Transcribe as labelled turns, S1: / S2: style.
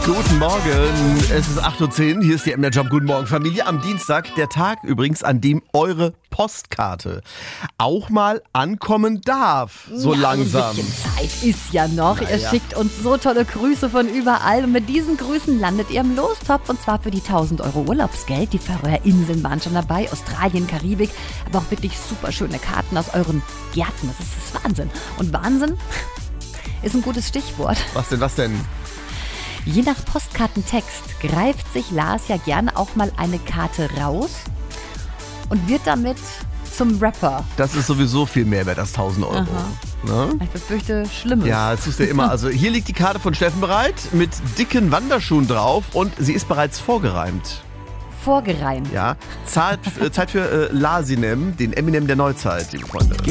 S1: Guten Morgen, es ist 8:10 Uhr, hier ist die MDR Job. Guten Morgen Familie. Am Dienstag, der Tag übrigens, an dem eure Postkarte auch mal ankommen darf, so langsam.
S2: Ein bisschen Zeit ist ja noch. Ihr schickt uns so tolle Grüße von überall und mit diesen Grüßen landet ihr im Lostopf und zwar für die 1.000 € Urlaubsgeld. Die Färöerinseln waren schon dabei, Australien, Karibik, aber auch wirklich super schöne Karten aus euren Gärten. Das ist Wahnsinn. Und Wahnsinn ist ein gutes Stichwort.
S1: Was denn?
S2: Je nach Postkartentext greift sich Lars ja gerne auch mal eine Karte raus und wird damit zum Rapper.
S1: Das ist sowieso viel mehr wert als 1.000 €. Ne?
S2: Ich befürchte Schlimmes.
S1: Ja, es ist ja immer. Also hier liegt die Karte von Steffen bereit mit dicken Wanderschuhen drauf und sie ist bereits vorgereimt.
S2: Vorgereimt.
S1: Ja, Zeit für Lasinem, den Eminem der Neuzeit, liebe Freunde.